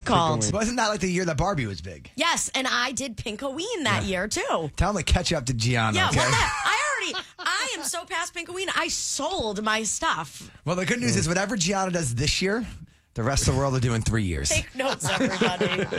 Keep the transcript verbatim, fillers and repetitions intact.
called. Wasn't that like the year that Barbie was big? Yes, and I did Pinkoween that year too. Tell him to catch up to Gianna. Yeah, okay? what the heck? I already, I am so past Pinkoween. I sold my stuff. Well, the good news is whatever Gianna does this year, the rest of the world will do in three years. Take notes, everybody.